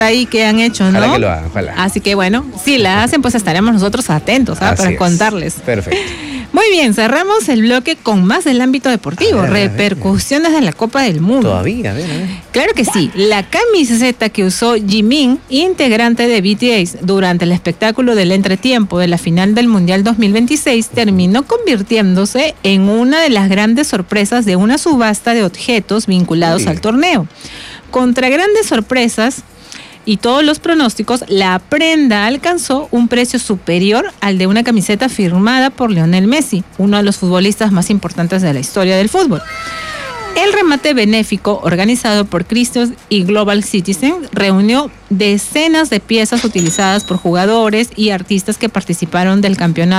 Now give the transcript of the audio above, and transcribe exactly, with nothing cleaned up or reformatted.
ahí que han hecho, ¿no? Ojalá que lo hagan, ojalá. Así que bueno, si la hacen, pues estaremos nosotros atentos, ¿ah? Para es. contarles. Perfecto. Muy bien, cerramos el bloque con más del ámbito deportivo, A ver, a ver, repercusiones a ver. de la Copa del Mundo. Todavía, a ver, a ver. Claro que sí, la camiseta que usó Jimin, integrante de B T S, durante el espectáculo del entretiempo de la final del Mundial dos mil veintiséis, terminó convirtiéndose en una de las grandes sorpresas de una subasta de objetos vinculados sí. al torneo. Contra grandes sorpresas y todos los pronósticos, la prenda alcanzó un precio superior al de una camiseta firmada por Lionel Messi, uno de los futbolistas más importantes de la historia del fútbol. El remate benéfico organizado por Christos y Global Citizen reunió decenas de piezas utilizadas por jugadores y artistas que participaron del campeonato